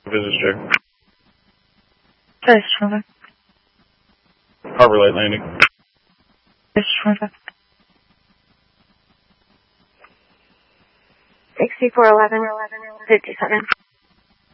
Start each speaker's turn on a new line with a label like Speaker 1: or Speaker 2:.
Speaker 1: Business check.
Speaker 2: Cześć, człowiek.
Speaker 1: Harbor Light Landing.
Speaker 2: Cześć, człowiek.
Speaker 3: 6411, 57.